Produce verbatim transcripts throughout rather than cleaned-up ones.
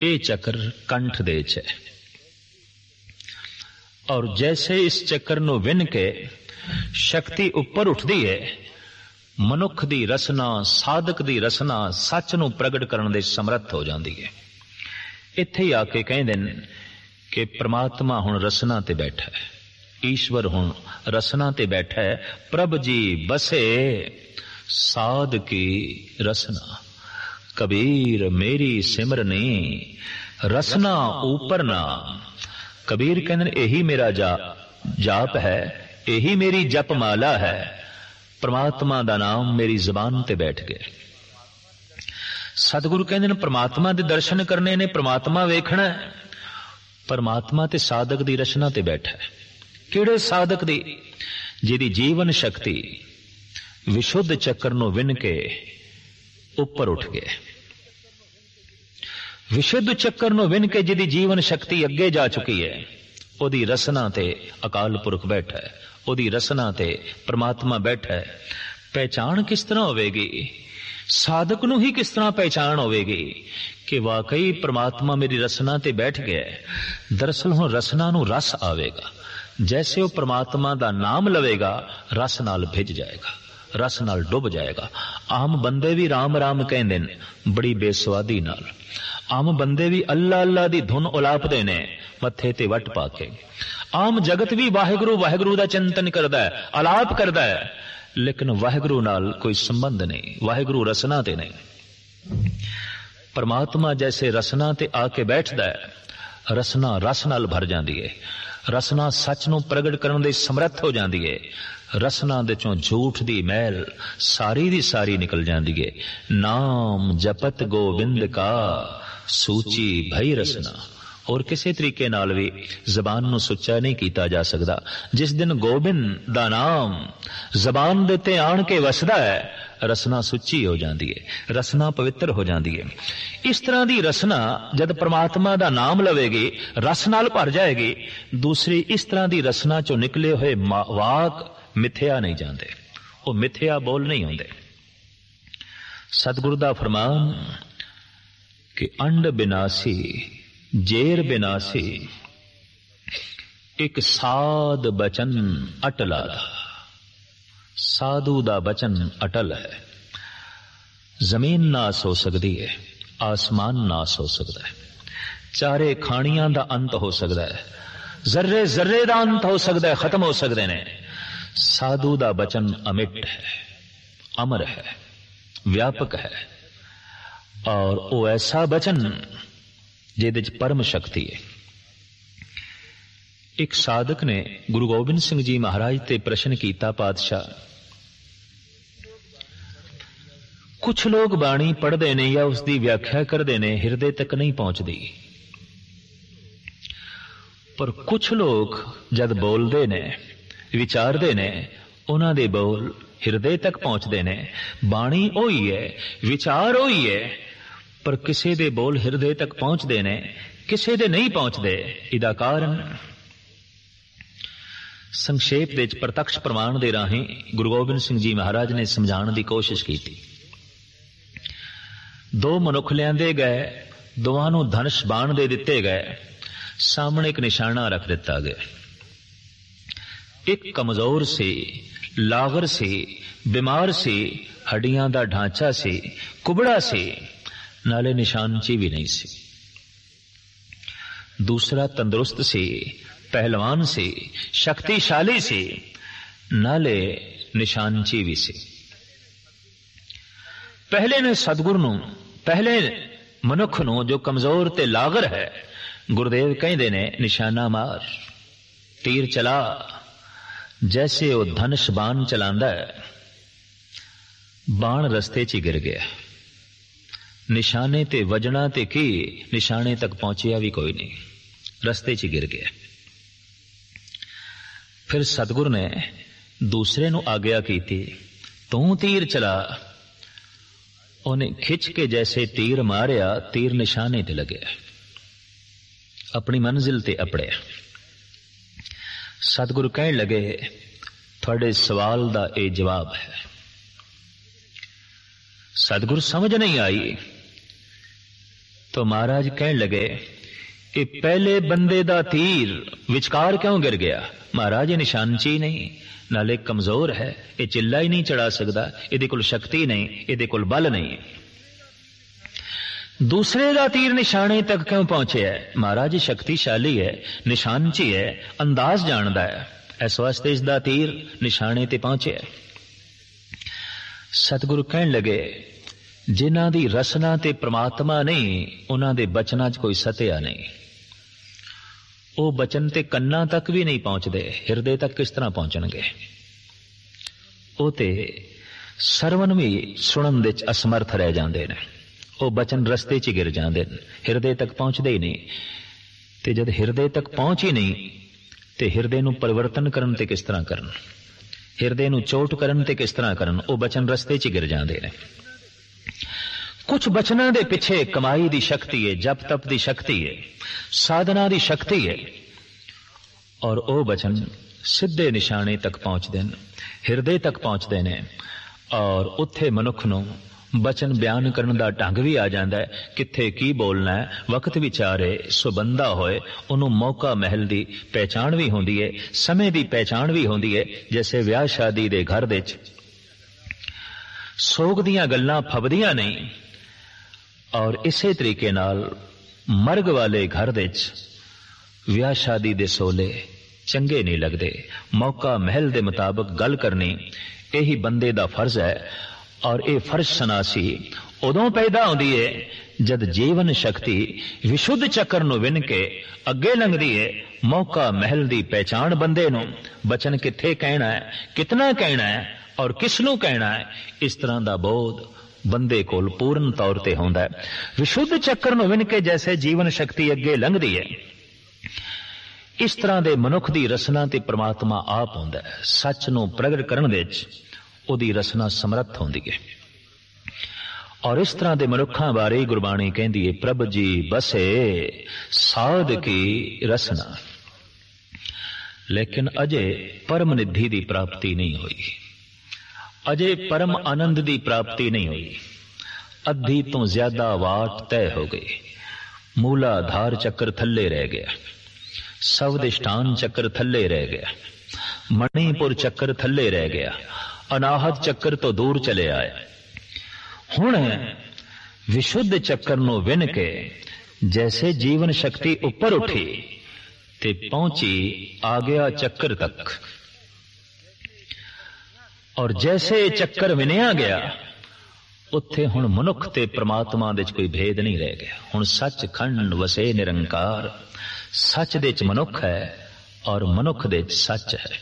ये चक्र कंठ दे च है। और जैसे इस चक्र नूं विन के शक्ति उपर उठदी है, मनुख दी रसना, साधक दी रसना सच नूं प्रगट करन दे समर्थ हो जाती है। इत्थे ही आके कहंदे ने कि परमात्मा हुण रसना ते बैठा है, ईश्वर हुण रसना ते बैठा है। प्रभ जी बसे साध की रसना, कबीर मेरी सिमरनी रसना ऊपर ना। कबीर कहते यही मेरा जा जाप है, यही मेरी जप माला है। परमात्मा दा नाम मेरी जबान ते बैठ गया। सतगुरु कहते हैं परमात्मा दे दर्शन करने ने, परमात्मा वेखना है। परमात्मा ते साधक दी रचना ते बैठा है। किहड़े साधक दी? जिहदी जीवन शक्ति विशुद्ध चक्कर नूं विन के उपर उठ गए। विशुद्ध चक्कर नूं विन के जिहदी जीवन शक्ति अगे जा चुकी है, ओदी रसना ते अकाल पुरख बैठा है, ओदी रसना ते परमात्मा बैठा है। पहचान किस तरह होवेगी? साधक नूं ही किस तरह पहचान होवेगी कि वाकई परमात्मा मेरी रसना ते बैठ गया है। दरअसल हुण रसना नूं रस आवेगा। जैसे वो परमात्मा दा नाम लवेगा, रस नाल भिज जाएगा, रस नाल डुब जाएगा। आम बंदे भी राम राम कहंदे ने बड़ी बेसवादी नाल। आम बंदे भी अल्लाह अल्लाह दी धुन उलापदे ने मत्थे ते वट पा के। आम जगत भी वाहिगुरु वाहिगुरु दा चिंतन करदा है, अलाप करदा है, लेकिन वाहिगुरु नाल कोई संबंध नहीं, वाहिगुरु रसना ते नहीं। परमात्मा जैसे रसना ते आके बैठदा है, रसना रस नाल भर जांदी है। रसना सच नूं प्रगट करन दे समर्थ हो जांदी है। रसना दे चों झूठ दी मैल सारी दी सारी निकल जांदी है। नाम जपत गोविंद का सूची भई रसना। और किसी तरीके नाल भी जबान नूं सुच्चा नहीं कीता जा सकदा। जिस दिन गोबिंद दा नाम जबान दे ते आण के वसदा है, रसना सुच्ची हो जाती है, रसना पवित्र हो जाती है। इस तरह की रसना जब परमात्मा दा नाम लवेगी, रस नाल भर जाएगी। दूसरी इस तरह की रसना चो निकले हुए वाक मिथ्या नहीं जाते, वो मिथ्या बोल नहीं होंदे। सतगुरु दा फरमान कि अंड बिनासी जेर बिनासी, एक साध बचन अटला। साधु दा बचन अटल है। जमीन नास हो सकती है, आसमान नास हो सकता है, चारे खानियां दा अंत हो सकता है, जर्रे जर्रे दा अंत हो सकता है, खत्म हो सकते हैं। साधु दा बचन अमिट है, अमर है, व्यापक है। और वो ऐसा बचन जिहदे च परम शक्ति है। एक साधक ने गुरु गोबिंद सिंह जी महाराज ते प्रश्न कीता, पातशाह कुछ लोग बाणी पढ़ते ने या उसकी व्याख्या करते ने, हिरदे तक नहीं पहुंचती, पर कुछ लोग जद बोलते ने विचारते ने, उन्हां दे बोल हिरदे तक पहुंचते ने। बाणी ओही है, विचार ओही है, पर किसी दे बोल हिरदे तक पहुंचते ने, किसी दे नहीं पहुंचते। इदा कारण संक्षेप विच प्रत्यक्ष प्रमाण दे राहीं गुरु गोबिंद सिंह जी महाराज ने समझाने की कोशिश की थी। दो मनुख लियांदे गए, दोवां नूं धनुष बाण दे दिते गए, सामने एक निशाना रख दिता गया। एक कमजोर सी, लागर सी, बीमार सी, हड्डियां दा ढांचा सी, कुबड़ा सी, नाले निशानची भी नहीं सी। दूसरा तंदुरुस्त सी, पहलवान सी, शक्तिशाली सी, नाले निशानची भी सी। पहले ने सतगुरु नूं, पहले मनुख नूं जो कमजोर ते लागर है, गुरुदेव कहंदे ने निशाना मार, तीर चला। जैसे वो धनुष बाण चलांदा है, बाण रस्ते च गिर गया। निशाने ते वजना ते की, निशाने तक पहुंचिया भी कोई नहीं, रस्ते च गिर गया। फिर सतगुरु ने दूसरे नूं आग्या की थी, तू तीर चला। उन्हें खिंच के जैसे तीर मारिया, तीर निशाने ते लगे, अपनी मंजिल ते अपड़िया। सतगुरु कहने लगे, थोड़े सवाल दा ए जवाब है। सतगुरु समझ नहीं आई तो महाराज कहने लगे, ये पहले बंदे दा तीर विचकार क्यों गिर गया? महाराज ये निशानची नहीं, नाले कमजोर है, ये चिल्ला ही नहीं चढ़ा सकता, इहदे कोल शक्ति नहीं, इहदे कोल बल नहीं। दूसरे दा तीर निशाने तक क्यों पहुंचे है? महाराज शक्तिशाली है, निशानची है, अंदाज जानदा है, इस वास्ते इसदा तीर निशाने ते पहुंचे है। सतगुरु कहने लगे, जिन्हां दी रसना ते परमात्मा नहीं, उन्हां दे बचनां च कोई सत्या नहीं। ਉਹ ਬਚਨ ਤੇ ਕੰਨਾਂ ਤੱਕ ਵੀ ਨਹੀਂ ਪਹੁੰਚਦੇ, ਹਿਰਦੇ ਤੱਕ ਕਿਸ ਤਰ੍ਹਾਂ ਪਹੁੰਚਣਗੇ? ਉਹ ਤੇ ਸਰਵਨ ਵੀ ਸੁਣਨ ਦੇ ਚ ਅਸਮਰਥ ਰਹਿ ਜਾਂਦੇ ਨੇ, ਉਹ ਬਚਨ ਰਸਤੇ 'ਚ ਗਿਰ ਜਾਂਦੇ ਨੇ, ਹਿਰਦੇ ਤੱਕ ਪਹੁੰਚਦੇ ਹੀ ਨਹੀਂ। ਤੇ ਜਦ ਹਿਰਦੇ ਤੱਕ ਪਹੁੰਚ ਹੀ ਨਹੀਂ ਤੇ ਹਿਰਦੇ ਨੂੰ ਪਰਿਵਰਤਨ ਕਰਨ ਤੇ ਕਿਸ ਤਰ੍ਹਾਂ ਕਰਨ, ਹਿਰਦੇ ਨੂੰ ਚੋਟ ਕਰਨ ਤੇ ਕਿਸ ਤਰ੍ਹਾਂ ਕਰਨ? ਉਹ ਬਚਨ ਰਸਤੇ 'ਚ ਗਿਰ ਜਾਂਦੇ ਨੇ। कुछ बचना दे पिछे कमाई दी शक्ति है, जप तप दी शक्ति है, साधना दी शक्ति है, और ओ बचन सिद्धे निशाने तक पहुंचते हैं, हिरदे तक पहुंचते हैं, और उत्थे मनुख नूं बचन बयान करन दा ढंग भी आ जांदा है, किथे की बोलना है, वक्त विचारे सो बंदा होए, उन्हों मौका महल दी पहचान भी होंदी है, समय दी पहचान भी होंदी है। जैसे ब्याह शादी दे घर दे सोग दियां गल्लां फबदियां नहीं, और इसे तरीके नाल मर्ग वाले घर दे विआह शादी दे सोले चंगे नहीं लगते। मौका महल दे मुताबिक गल करनी यही बंदे दा फर्ज है, और ये फर्ज सनासी उदों पैदा होती है जद जीवन शक्ति विशुद्ध चक्कर नूं विन के अगे लंघदी है। मौका महल दी पहचान बंदे नूं बचन किथे कहना है, कितना कहना है, और किसनूं कहना है, इस तरह दा बोध बंदे कोल पूर्ण तौर ते होंदा है। विशुद्ध चक्कर नूं विन के जैसे जीवन शक्ति अगे लंघदी है, इस तरह दे मनुख दी रसना ते परमात्मा आप होंदा है। सच नूं प्रगट करन दे विच उहदी रसना समर्थ होंदी है। और इस तरह दे मनुखां बारे गुरबाणी कहंदी है, प्रभ जी बसे साध की रसना। लेकिन अजे परम निधि दी प्राप्ति नहीं हुई, अजे परम आनंद दी प्राप्ति नहीं हुई। अद्धी तो ज्यादा वाट तय हो गई, मूलाधार चक्कर थल्ले रह गया, सवदिष्टान चक्कर थल्ले रह गया, मणिपुर चक्कर थल्ले रह गया, अनाहत चक्कर तो दूर चले आए। हुण विशुद्ध चक्कर नूं विन के जैसे जीवन शक्ति ऊपर उठी ते पहुंची आ गया चक्कर तक, और जैसे चक्कर विनिया गया उत्थे हुण मनुख ते परमात्मा दे च कोई भेद नहीं रह गया। हुण सच खंड वसे निरंकार, सच दे च मनुख है और मनुख दे च सच है।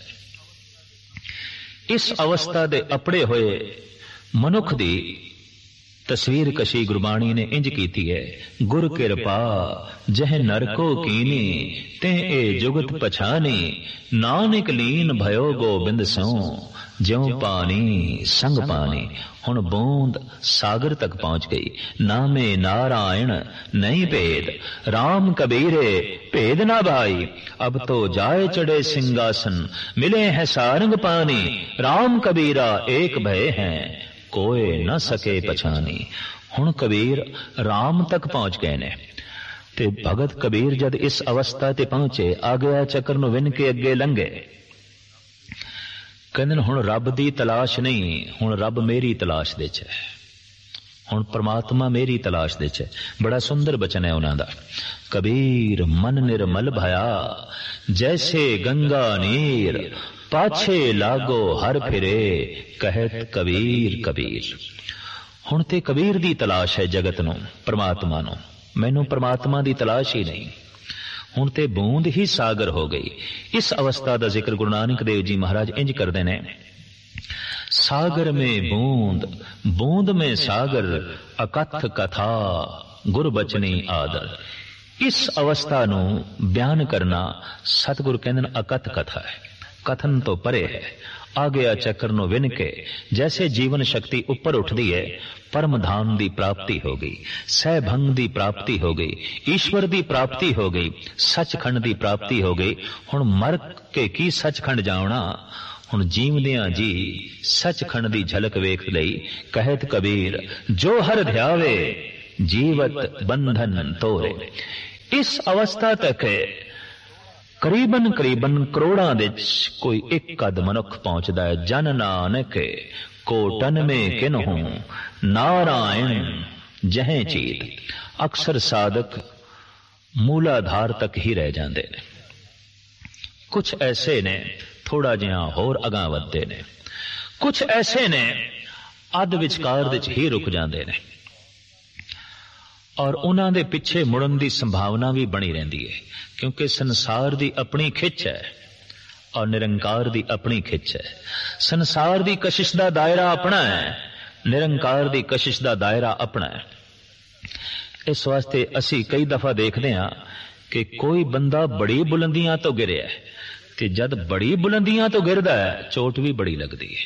इस अवस्था दे अपड़े हुए मनुख दी तस्वीर कशी गुरबाणी ने इंज कीती है, गुर कृपा जह नरको कीनी ते ए जुगत पछानी, नानक लीन भयो गोबिंद सो ज्यों पानी संग पानी। हुण बूंद सागर तक पहुंच गई, नामे नारायण नहीं भेद, राम कबीरे भेद ना भाई, अब तो जाए चढ़े सिंहासन, मिले हैं सारंग पानी, राम कबीरा एक भय हैं, कोई न सके पछानी। हुण कबीर राम तक पहुंच गए ने, ते भगत कबीर जद इस अवस्था ते पहुंचे, आ गया चक्कर नूं विन के अगे लंघे। कहंदे ने हुण रब दी तलाश नहीं, हुण रब मेरी तलाश दे च है, हुण परमात्मा मेरी तलाश दे च है। बड़ा सुंदर बचन है उन्हां दा, कबीर मन निर्मल भया जैसे गंगा नीर, पाछे लागो हर फिरे कहत कबीर कबीर। हुण ते कबीर दी तलाश है जगत नूं, परमात्मा नूं। मैनूं परमात्मा दी तलाश ही नहीं, हुण ते बूंद ही सागर हो गई। इस अवस्था दा जिक्र गुरु नानक देव जी महाराज इंज करदे ने, सागर में बूंद बूंद में सागर, अकथ कथा गुर बचनी आदर। इस अवस्था नूं बयान करना सतगुरु कहंदे ने अकथ कथा है, कथन तो परे है। आ गया चक्कर नूं विन के जैसे जीवन शक्ति ऊपर उठदी है, परम धाम दी प्राप्ति हो गई, सहभंग दी प्राप्ति हो गई, ईश्वर दी प्राप्ति हो गई, सचखंड दी प्राप्ति हो गई। हुण मर के की सचखंड जावना, हुण जीवदियां जी सचखंड दी झलक वेख लई। कहत कबीर जो हर ध्यावे जीवत बंधन तोरे। इस अवस्था तक करीबन करीबन करोड़ां दे कोई एक कद मनुख पहुंचदा है। जन नानक कोटन में किन्हू नारायण जहें चीत। अक्सर साधक मूलाधार तक ही रह जाते ने, कुछ ऐसे ने थोड़ा जिहा होर अगां वधदे ने, कुछ ऐसे ने अध विचकार दे ही रुक जाते ने और उन्हां दे पिछे मुड़न की संभावना भी बनी रहती है, क्योंकि संसार की अपनी खिच है और निरंकार की अपनी खिच है। संसार की कशिश का दायरा अपना है, निरंकार की कशिश का दायरा अपना है। इस वास्ते असी कई दफा देखते हैं कि कोई बंदा बड़ी बुलंदियां तो गिरे है, ते जद बड़ी बुलंदियां तो गिरदा है चोट भी बड़ी लगती है,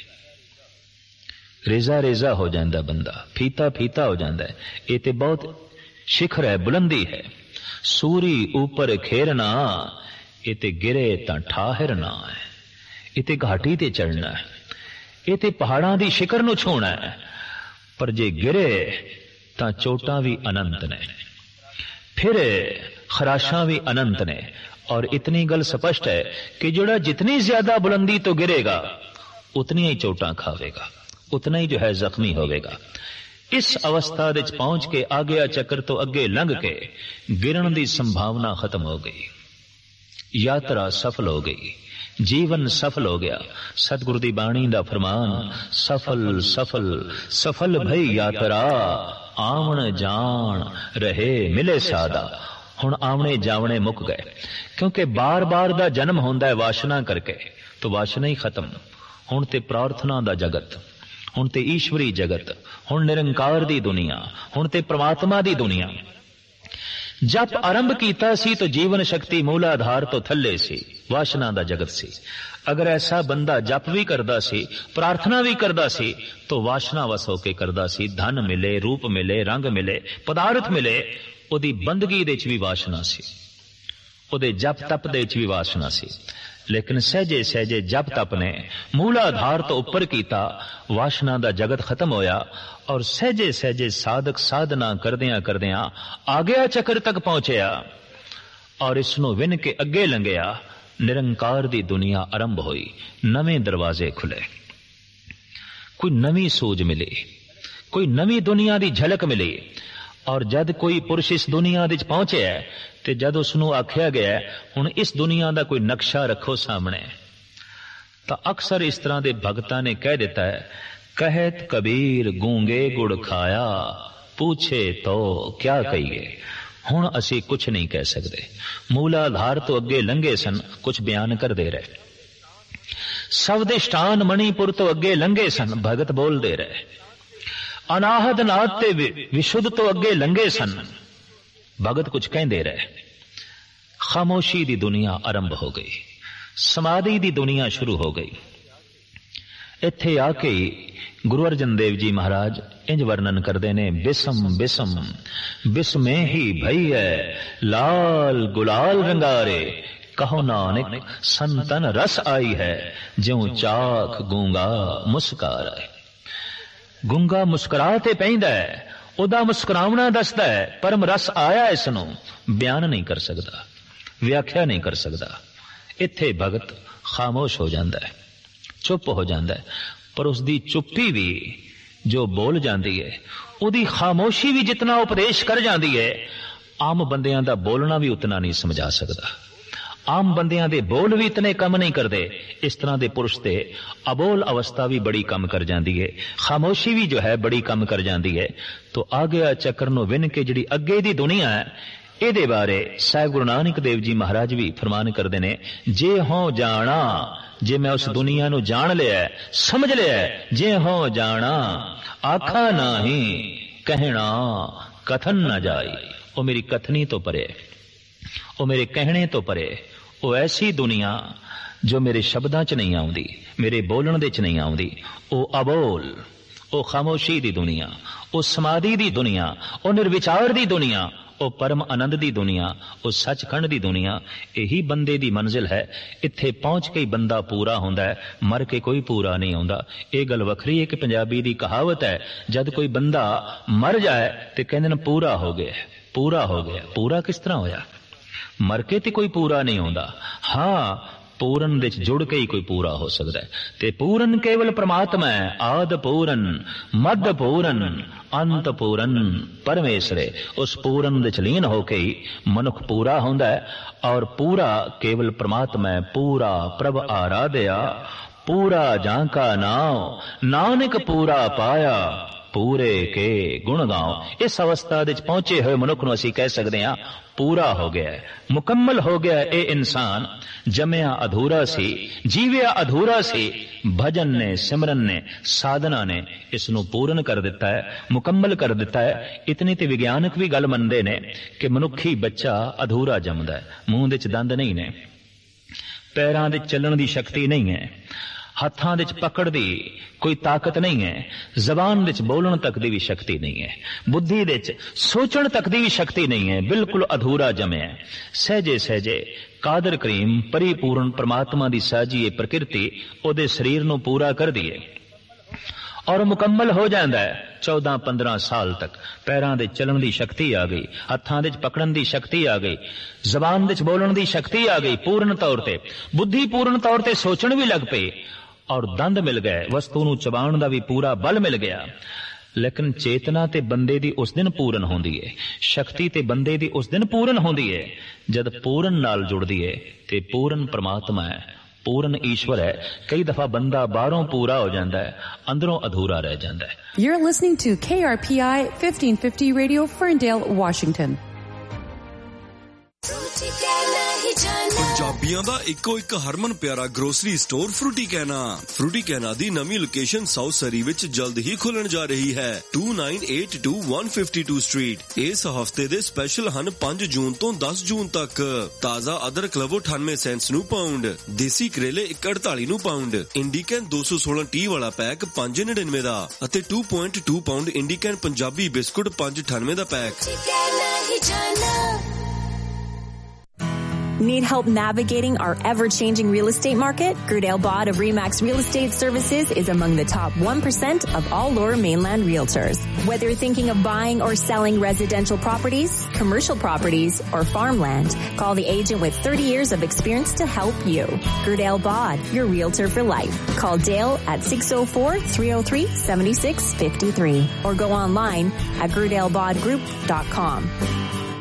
रेजा रेजा हो जाता बंदा, फीता फीता हो जाता है। ये तो बहुत शिखर है, बुलंदी है। सूरी ऊपर खेरना, ये ते गिरे तां ठाहिरना है। ये ते घाटी ते चढ़ना है, ये ते पहाड़ां दी शिखर नूं छूना है। पर जे गिरे तां चोटां भी अनंत ने, फिर खराशां भी अनंत ने। और इतनी गल स्पष्ट है कि जोड़ा जितनी ज्यादा बुलंदी तो गिरेगा उतनी ही चोटां खावेगा, उतना ही जो है जख्मी होवेगा। इस अवस्था विच पहुंच के आ गया चक्कर तो अगे लंघ के गिरन की संभावना खत्म हो गई, यात्रा सफल हो गई, जीवन सफल हो गया। सतगुरु दी बाणी दा फरमान, सफल सफल सफल भई यात्रा, आवन जान रहे मिले सादा। हुण आवणे जावणे मुक गए, क्योंकि बार बार दा जन्म होंदा है वासना करके, तो वासना ही खत्म। हुण ते प्रार्थना दा जगत, हुण ते ईश्वरी जगत, हुण निरंकार दी दुनिया, हुण ते परमात्मा दी दुनिया। जप आरंभ कीता सी तो जीवन शक्ति मूलाधार तो थल्ले सी, वासना दा जगत सी। अगर ऐसा बंदा जप भी करदा सी, प्रार्थना भी करदा सी, तो वासना वस होके करदा सी। धन मिले, रूप मिले, रंग मिले, पदार्थ मिले, ओदी बंदगी दे च भी वासना सी, ओदे जप तप दे च भी वासना सी। लेकिन सहजे सहजे जप तप ने मूलाधार तो उपर कीता, वासना दा जगत खत्म होया और सहजे सहजे साधक साधना करदियां करदियां आ गया चक्कर तक पहुंचया और इसनों विन के अगे लंघिया। निरंकार दी दुनिया आरंभ हुई, नवे दरवाजे खुले, कोई नवी सूझ मिली, कोई नवी दुनिया दी झलक मिली। और जद कोई पुरुष इस दुनिया विच पहुंचे ते जद उसनूं आख्या गया हुण इस दुनिया दा कोई नक्शा रखो सामने, तो अक्सर इस तरह के भगतां ने कह दिता है, कहत कबीर गूंगे गुड़ खाया, पूछे तो क्या कहिए। हुण असी कुछ नहीं कह सकते, मूलाधार तो अगे लंघे सन, कुछ बयान कर दे रहे। सवदिष्टान मणिपुर तो अगे लंघे सन, भगत बोल दे रहे। अनाहद नाथ ते विशुद्ध तो अगे लंघे सन, भगत कुछ कह दे रहे। खामोशी दी दुनिया आरंभ हो गई, समाधि दी दुनिया शुरू हो गई। इत्थे आके गुरु अर्जन देव जी महाराज इंज वर्णन करते ने, बिसम बिसम बिस्मे ही भई है, लाल गुलाल रंगारे, कहो नानक संतन रस आई है, ज्यों चाख गूंगा मुस्कार आए। गूंगा मुस्कुरा ते पैंदा है, ओदा मुस्कुरावना दसदा है, परम रस आया इसनों बयान नहीं कर सकता, व्याख्या नहीं कर सकता। इत्थे भगत खामोश हो जाता है, चुप हो जाता है। पर उसकी चुप्पी भी जो बोल जाती है, उदी खामोशी भी जितना उपदेश कर जाती है, आम बंदियां दा बोलना भी उतना नहीं समझा सकता। आम बंदियां दे बोल भी इतने कम नहीं करते, इस तरह के पुरुष ते अबोल अवस्था भी बड़ी कम कर जाती है, खामोशी भी जो है बड़ी कम कर जाती है। तो आ गया चक्कर नूं विन के जिहड़ी अगे दी दुनिया है, इहदे बारे साहिब गुरु नानक देव जी महाराज भी फरमान करते ने, जे हो जाना, जे मैं उस दुनिया नूं जान लिया, समझ लिया, जे हो जाना, आखा नाही कहना कथन न जाई। ओ मेरी कथनी तो परे, ओ मेरे कहने तो परे, ओ ऐसी दुनिया जो मेरे शब्दां च नहीं आउंदी, मेरे बोलण दे च नहीं आउंदी, ओ अबोल, ओ खामोशी दी दुनिया, ओ समाधि दी दुनिया, ओ निर्विचार दी दुनिया, ਉਹ ਪਰਮ ਆਨੰਦ ਦੀ ਦੁਨੀਆ, ਉਹ ਸੱਚਖੰਡ ਦੀ ਦੁਨੀਆ, ਇਹੀ ਬੰਦੇ ਦੀ ਮੰਜ਼ਿਲ ਹੈ। ਇੱਥੇ ਪਹੁੰਚ ਕੇ ਹੀ ਬੰਦਾ ਪੂਰਾ ਹੁੰਦਾ ਹੈ, ਮਰ ਕੇ ਕੋਈ ਪੂਰਾ ਨਹੀਂ ਹੁੰਦਾ। ਇਹ ਗੱਲ ਵੱਖਰੀ ਹੈ ਕਿ ਪੰਜਾਬੀ ਦੀ ਕਹਾਵਤ ਹੈ, ਜਦ ਕੋਈ ਬੰਦਾ ਮਰ ਜਾਏ ਤੇ ਕਹਿੰਦੇ ਨੇ ਪੂਰਾ ਹੋ ਗਿਆ, ਪੂਰਾ ਹੋ ਗਿਆ। ਪੂਰਾ ਕਿਸ ਤਰ੍ਹਾਂ ਹੋਇਆ? ਮਰ ਕੇ ਤੇ ਕੋਈ ਪੂਰਾ ਨਹੀਂ ਹੁੰਦਾ। ਹਾਂ, ਪੂਰਨ ਵਿੱਚ ਜੁੜ ਕੇ ਹੀ ਕੋਈ ਪੂਰਾ ਹੋ ਸਕਦਾ ਹੈ। ਤੇ ਪੂਰਨ ਕੇਵਲ ਪ੍ਰਮਾਤਮਾ ਹੈ। ਆਦ ਪੂਰਨ, ਮੱਧ ਪੂਰਨ, ਅੰਤ ਪੂਰਨ ਪਰਮੇਸ਼ਰ। ਉਸ ਪੂਰਨ ਵਿੱਚ ਲੀਨ ਹੋ ਕੇ ਹੀ ਮਨੁੱਖ ਪੂਰਾ ਹੁੰਦਾ ਹੈ। ਔਰ ਪੂਰਾ ਕੇਵਲ ਪ੍ਰਮਾਤਮਾ ਹੈ। ਪੂਰਾ ਪ੍ਰਭ ਆਰਾਧਿਆ, ਪੂਰਾ ਜਾਂ ਕਾ ਨਾਮ, ਨਾਨਕ ਪੂਰਾ ਪਾਇਆ, ਪੂਰੇ ਕੇ ਗੁਣ ਗਾਓ। ਇਸ ਅਵਸਥਾ ਵਿੱਚ ਪਹੁੰਚੇ ਹੋਏ ਮਨੁੱਖ ਨੂੰ ਅਸੀਂ ਕਹਿ ਸਕਦੇ ਹਾਂ ਪੂਰਾ ਹੋ ਗਿਆ, ਮੁਕੰਮਲ ਹੋ ਗਿਆ। ਇਹ ਇਨਸਾਨ ਜੰਮਿਆ ਅਧੂਰਾ ਸੀ, ਜੀਵਿਆ ਅਧੂਰਾ ਸੀ। ਭਜਨ ਨੇ, ਸਿਮਰਨ ਨੇ, ਸਾਧਨਾ ਨੇ ਇਸ ਨੂੰ ਪੂਰਨ ਕਰ ਦਿੱਤਾ ਹੈ, ਮੁਕੰਮਲ ਕਰ ਦਿੱਤਾ ਹੈ। ਇਤਨੀ ਤੇ ਵਿਗਿਆਨਕ ਵੀ ਗੱਲ ਮੰਨਦੇ ਨੇ ਕਿ ਮਨੁੱਖੀ ਬੱਚਾ ਅਧੂਰਾ ਜੰਮਦਾ ਹੈ। ਮੂੰਹ ਵਿੱਚ ਦੰਦ ਨਹੀਂ ਨੇ, ਪੈਰਾਂ ਦੇ ਚੱਲਣ ਦੀ ਸ਼ਕਤੀ ਨਹੀਂ ਹੈ, ਹੱਥਾਂ ਵਿੱਚ ਪਕੜ ਦੀ ਕੋਈ ਤਾਕਤ ਨਹੀਂ ਹੈ, ਜ਼ਬਾਨ ਵਿੱਚ ਬੋਲਣ ਤੱਕ ਦੀ ਵੀ ਸ਼ਕਤੀ ਨਹੀਂ ਹੈ, ਬੁੱਧੀ ਵਿੱਚ ਸੋਚਣ ਤੱਕ ਦੀ ਵੀ ਸ਼ਕਤੀ ਨਹੀਂ ਹੈ। ਬਿਲਕੁਲ ਅਧੂਰਾ ਜੰਮਿਆ। ਸਹਿਜੇ ਸਹਿਜੇ ਕਾਦਰ ਕਰੀਮ ਪਰਿਪੂਰਨ ਪਰਮਾਤਮਾ ਦੀ ਸਾਜੀ ਇਹ ਪ੍ਰਕਿਰਤੀ ਉਹਦੇ ਸਰੀਰ ਨੂੰ ਪੂਰਾ ਕਰਦੀ ਹੈ ਔਰ ਮੁਕੰਮਲ ਹੋ ਜਾਂਦਾ ਹੈ। ਚੌਦਾਂ ਪੰਦਰਾਂ ਸਾਲ ਤੱਕ ਪੈਰਾਂ ਦੇ ਚੱਲਣ ਦੀ ਸ਼ਕਤੀ ਆ ਗਈ, ਹੱਥਾਂ ਵਿੱਚ ਪਕੜਨ ਦੀ ਸ਼ਕਤੀ ਆ ਗਈ, ਜ਼ਬਾਨ ਵਿੱਚ ਬੋਲਣ ਦੀ ਸ਼ਕਤੀ ਆ ਗਈ ਪੂਰਨ ਤੌਰ ਤੇ, ਬੁੱਧੀ ਪੂਰਨ ਤੌਰ ਤੇ ਸੋਚਣ ਵੀ ਲੱਗ ਪਈ ਔਰ ਦੰਦ ਮਿਲ ਗਏ, ਵਸਤੂ ਨੂੰ ਚਬਾਉਣ ਦਾ ਵੀ ਪੂਰਾ ਬਲ ਮਿਲ ਗਿਆ। ਲੇਕਿਨ ਚੇਤਨਾ ਤੇ ਬੰਦੇ ਦੀ ਉਸ ਦਿਨ ਪੂਰਨ ਹੁੰਦੀ ਹੈ, ਸ਼ਕਤੀ ਤੇ ਬੰਦੇ ਦੀ ਉਸ ਦਿਨ ਪੂਰਨ ਹੁੰਦੀ ਹੈ ਜਦ ਪੂਰਨ ਨਾਲ ਜੁੜਦੀ ਹੈ। ਤੇ ਪੂਰਨ ਪਰਮਾਤਮਾ ਹੈ, ਪੂਰਨ ਈਸ਼ਵਰ ਹੈ। ਕਈ ਦਫਾ ਬੰਦਾ ਬਾਹਰੋਂ ਪੂਰਾ ਹੋ ਜਾਂਦਾ ਹੈ, ਅੰਦਰੋਂ ਅਧੂਰਾ ਰਹਿ ਜਾਂਦਾ ਹੈ। You're listening to K R P I fifteen fifty Radio, Ferndale, Washington. ਪੰਜਾਬੀਆਂ ਦਾ ਇੱਕੋ ਇੱਕ ਹਰਮਨ ਪਿਆਰਾ ਗਰੋਸਰੀ ਸਟੋਰ ਫਰੂਟੀ ਕਹਿਣਾ। ਫਰੂਟੀ ਕਹਿਣਾ ਦੀ ਨਵੀਂ ਲੋਕੇਸ਼ਨ ਸਾਊਥ ਸਰੀ ਵਿੱਚ ਜਲਦ ਹੀ ਖੁੱਲਣ ਜਾ ਰਹੀ ਹੈ, two nine eight two one five two street. ਇਸ ਹਫਤੇ ਦੇ ਸਪੈਸ਼ਲ ਹਨ ਪੰਜ ਜੂਨ ਤੋਂ ਦਸ ਜੂਨ ਤੱਕ। ਤਾਜ਼ਾ ਅਦਰਕ ਲਵੋ ਅਠਾਨਵੇਂ ਸੈਂਟਸ ਨੂੰ ਪਾਉਂਡ, ਦੇਸੀ ਕਰੇਲੇ ਇੱਕ ਅੜਤਾਲੀ ਨੂੰ ਪਾਉਂਡ, ਇੰਡੀਕੈਨ ਦੋ ਸੌ ਸੋਲਾਂ ਟੀ ਵਾਲਾ ਪੈਕ ਪੰਜ ਨੜਿਨਵੇਂ ਦਾ ਅਤੇ two point two pound ਇੰਡੀਕੈਨ Punjabi biscuit ਪੰਜ ਅਠਾਨਵੇਂ ਦਾ pack. Need help navigating our ever-changing real estate market? Gerdale Bod of Remax Real Estate Services is among the top one percent of all Lower Mainland realtors. Whether you're thinking of buying or selling residential properties, commercial properties, or farmland, call the agent with thirty years of experience to help you. Gerdale Bod, your realtor for life. Call Dale at six oh four, three oh three, seven six five three or go online at gerdale bod group dot com.